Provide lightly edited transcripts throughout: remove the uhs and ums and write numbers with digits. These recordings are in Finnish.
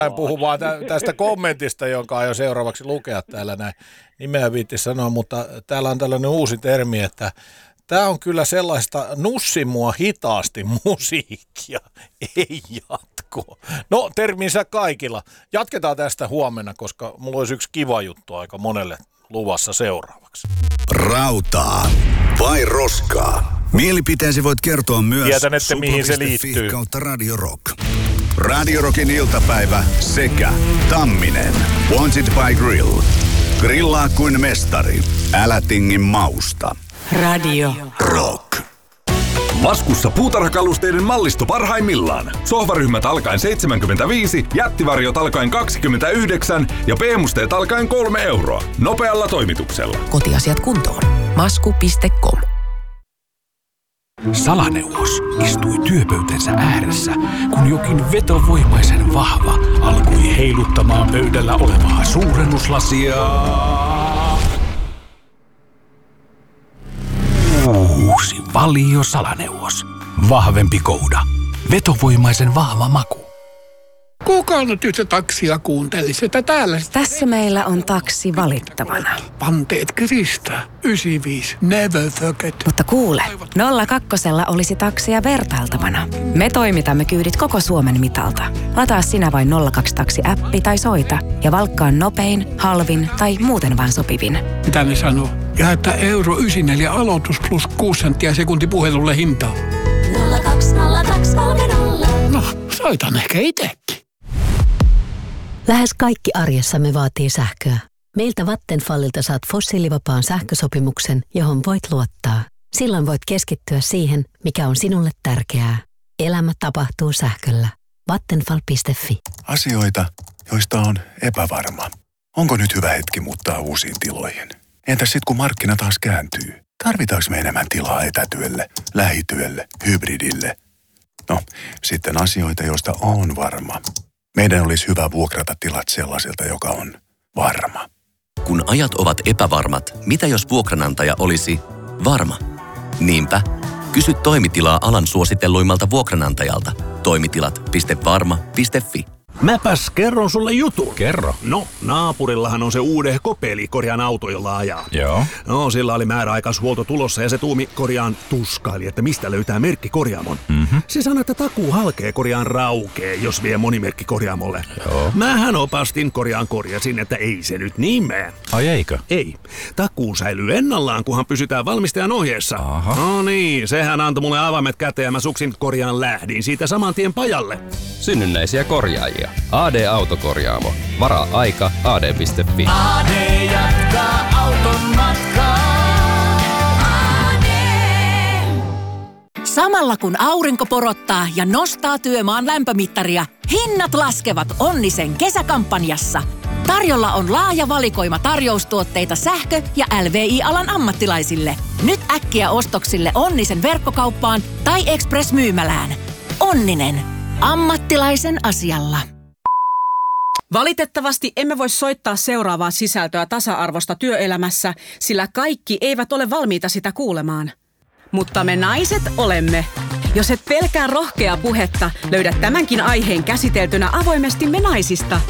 En puhu vaan tästä kommentista, jonka aion seuraavaksi lukea täällä näin. Nimeä viitti sanoa, mutta täällä on tällainen uusi termi, että tämä on kyllä sellaista nussi mua hitaasti musiikkia, ei jatko. No, terminsä kaikilla. Jatketaan tästä huomenna, koska mulla olisi yksi kiva juttu aika monelle luvassa seuraavaksi. Rautaa vai roskaa? Mielipiteesi voit kertoa myös Tietänette, mihin se liittyy. kautta Radio Rock. Radio Rockin iltapäivä sekä Tamminen. Wanted by Grill. Grillaa kuin mestari. Älä tingi mausta. Radio Rock. Laskussa puutarhakalusteiden mallisto parhaimmillaan. Sohvaryhmät alkaen 75, jättivarjot alkaen 29 ja PM-musteet alkaen 3 euroa. Nopealla toimituksella. Kotiasiat kuntoon. Masku.com. Salaneuvos istui työpöytänsä ääressä, kun jokin vetovoimaisen vahva alkoi heiluttamaan pöydällä olevaa suurennuslasia. Uusi Valio Salaneuvos. Vahvempi kouda. Vetovoimaisen vahva maku. Kuka nyt se taksia kuuntelisi, että täällä... Tässä meillä on taksi valittavana. Panteet kiristää. 95. Never forget. Mutta kuule, 02 olisi taksia vertailtavana. Me toimitamme kyydit koko Suomen mitalta. Lataa sinä vain 02-taksi-appi tai soita ja valkkaa nopein, halvin tai muuten vaan sopivin. Mitä ne sanoo? Ja että euro 94 aloitus plus 6 senttiä sekunti puhelulle hintaa. 0202630. No, soitan ehkä itsekin. Lähes kaikki arjessamme vaatii sähköä. Meiltä Vattenfallilta saat fossiilivapaan sähkösopimuksen, johon voit luottaa. Silloin voit keskittyä siihen, mikä on sinulle tärkeää. Elämä tapahtuu sähköllä. Vattenfall.fi. Asioita, joista on epävarma. Onko nyt hyvä hetki muuttaa uusiin tiloihin? Entäs sitten kun markkina taas kääntyy? Tarvitaanko me enemmän tilaa etätyölle, lähityölle, hybridille? No, sitten asioita, joista on varma. Meidän olisi hyvä vuokrata tilat sellaiselta, joka on varma. Kun ajat ovat epävarmat, mitä jos vuokranantaja olisi varma? Niinpä, kysy toimitilaa alan suositelluimmalta vuokranantajalta. Toimitilat.varma.fi. Mäpäs kerron sulle jutun. Kerro. No, naapurillahan on se uudehko peli korjaan auto, jolla ajaa. Joo. No, sillä oli määräaikaishuolto tulossa ja se tuumi korjaan tuskaili, että mistä löytää merkkikorjaamon. Se sanoi, että takuu halkee korjaan raukee, jos vie monimerkkikorjaamolle. Joo. Mähän opastin korjasin, että ei se nyt niin mene. Ai eikö? Ei. Takuu säilyy ennallaan, kunhan pysytään valmistajan ohjeessa. Aha. No niin, sehän antoi mulle avaimet käteen ja mä suksin korjaan lähdin siitä saman tien pajalle. Synnynnäisiä korjaajia. AD Autokorjaamo. Varaa aika ad.fi. AD jatkaa auton matkaa. AD. Samalla kun aurinko porottaa ja nostaa työmaan lämpömittaria, hinnat laskevat Onnisen kesäkampanjassa. Tarjolla on laaja valikoima tarjoustuotteita sähkö- ja LVI-alan ammattilaisille. Nyt äkkiä ostoksille Onnisen verkkokauppaan tai Express-myymälään. Onninen. Ammattilaisen asialla. Valitettavasti emme voi soittaa seuraavaa sisältöä tasa-arvosta työelämässä, sillä kaikki eivät ole valmiita sitä kuulemaan. Mutta me naiset olemme. Jos et pelkää rohkeaa puhetta, löydät tämänkin aiheen käsiteltynä avoimesti Me naisista.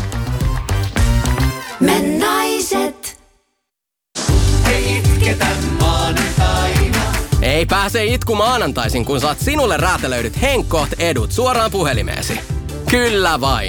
Me naiset. Ei itketä maanantaina. Ei pääse itku maanantaisin, kun saat sinulle räätälöidyt Henkkoht edut suoraan puhelimeesi. Kyllä vain.